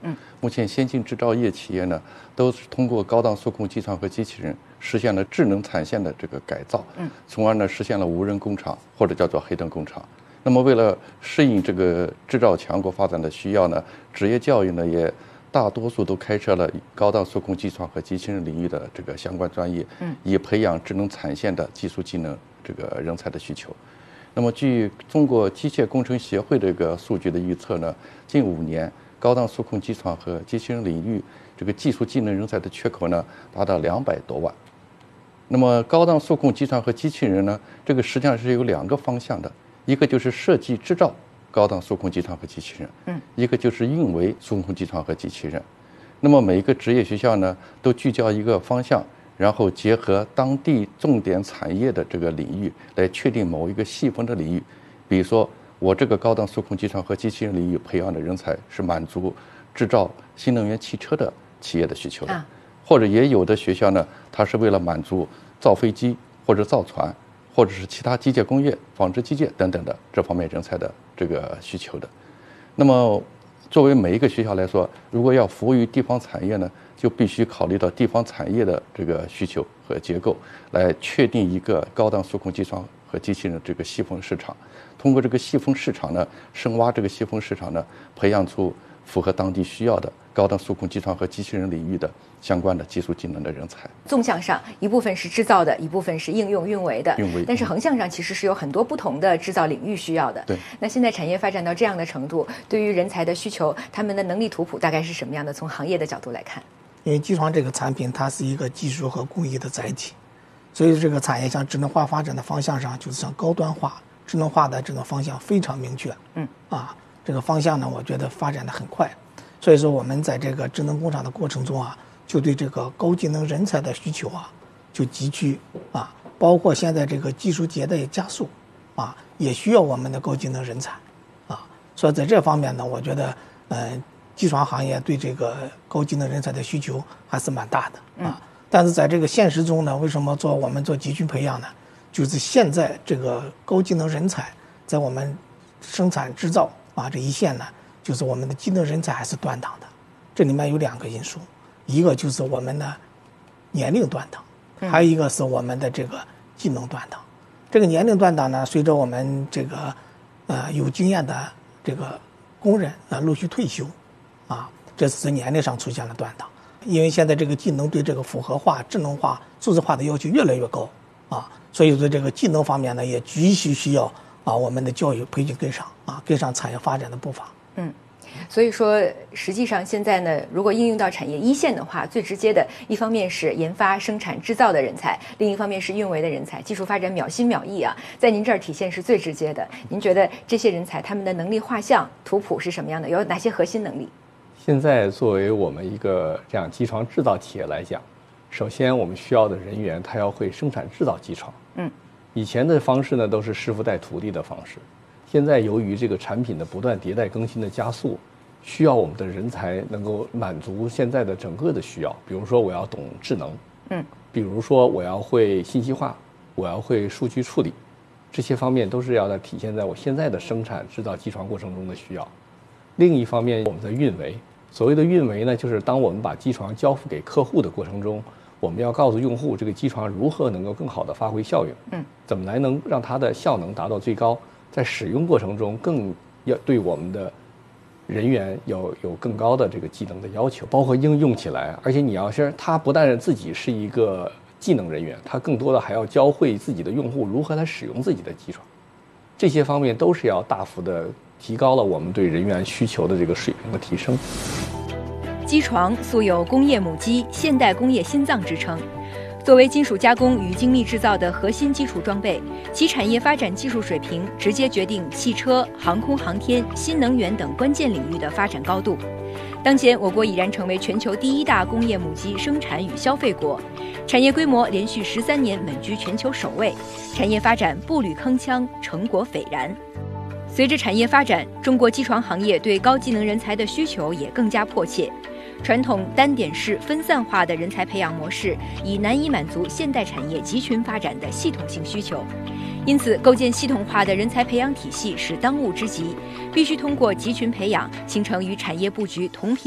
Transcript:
目前先进制造业企业呢，都是通过高档数控机床和机器人实现了智能产线的这个改造，从而呢实现了无人工厂或者叫做黑灯工厂。那么为了适应这个制造强国发展的需要呢，职业教育呢也大多数都开设了高档数控机床和机器人领域的这个相关专业，以培养智能产线的技术技能这个人才的需求。那么据中国机械工程协会这个数据的预测呢，近5年高档数控机床和机器人领域这个技术技能人才的缺口呢达到200多万。那么高档数控机床和机器人呢，这个实际上是有2个方向的，一个就是设计制造高档数控机床和机器人，一个就是运维数控机床和机器人。那么每一个职业学校呢，都聚焦一个方向，然后结合当地重点产业的这个领域，来确定某一个细分的领域。比如说，我这个高档数控机床和机器人领域培养的人才是满足制造新能源汽车的企业的需求的，或者也有的学校呢，它是为了满足造飞机或者造船，或者是其他机械工业、纺织机械等等的这方面人才的这个需求的。那么作为每一个学校来说，如果要服务于地方产业呢，就必须考虑到地方产业的这个需求和结构，来确定一个高档数控机床和机器人的这个细分市场。通过这个细分市场呢，深挖这个细分市场呢，培养出符合当地需要的高档数控机床和机器人领域的相关的技术技能的人才。 纵向上，一部分是制造的，一部分是应用运维的。但是横向上其实是有很多不同的制造领域需要的。 对。 那现在产业发展到这样的程度，对于人才的需求，他们的能力图谱大概是什么样的？从行业的角度来看， 因为机床这个产品它是一个技术和工艺的载体，所以这个产业向智能化发展的方向上，就是向高端化、智能化的这个方向非常明确。这个方向呢，我觉得发展的很快。所以说我们在这个智能工厂的过程中啊，就对这个高技能人才的需求啊，就急需包括现在这个技术迭代加速也需要我们的高技能人才所以在这方面呢，我觉得机床行业对这个高技能人才的需求还是蛮大的但是在这个现实中呢，为什么我们做集群培养呢？就是现在这个高技能人才在我们生产制造这一线呢，就是我们的技能人才还是断档的。这里面有2个因素，一个就是我们的年龄断档，还有一个是我们的这个技能断档。这个年龄断档呢，随着我们这个有经验的这个工人陆续退休这是年龄上出现了断档。因为现在这个技能对这个复合化、智能化、数字化的要求越来越高所以说这个技能方面呢，也急需要我们的教育培训跟上跟上产业发展的步伐。 所以说实际上现在呢，如果应用到产业一线的话，最直接的一方面是研发、生产、制造的人才，另一方面是运维的人才，技术发展秒新秒异在您这儿体现是最直接的。您觉得这些人才他们的能力画像图谱是什么样的？有哪些核心能力？ 现在作为我们一个这样机床制造企业来讲，首先我们需要的人员他要会生产制造机床。以前的方式呢都是师傅带徒弟的方式，现在由于这个产品的不断迭代更新的加速，需要我们的人才能够满足现在的整个的需要。比如说我要懂智能，比如说我要会信息化，我要会数据处理，这些方面都是要体现在我现在的生产制造机床过程中的需要。另一方面，我们的运维，所谓的运维呢，就是当我们把机床交付给客户的过程中，我们要告诉用户这个机床如何能够更好的发挥效用，怎么来能让它的效能达到最高，在使用过程中更要对我们的人员有更高的这个技能的要求，包括应用起来。而且你要是他不但自己是一个技能人员，他更多的还要教会自己的用户如何来使用自己的机床，这些方面都是要大幅的提高了我们对人员需求的这个水平的提升。 机床素有工业母机、现代工业心脏之称，作为金属加工与精密制造的核心基础装备，其产业发展技术水平直接决定汽车、航空航天、新能源等关键领域的发展高度。当前，我国已然成为全球第1大工业母机生产与消费国，产业规模连续13年稳居全球首位，产业发展步履铿锵，成果斐然。随着产业发展，中国机床行业对高技能人才的需求也更加迫切。传统单点式分散化的人才培养模式已难以满足现代产业集群发展的系统性需求，因此构建系统化的人才培养体系是当务之急，必须通过集群培养形成与产业布局同频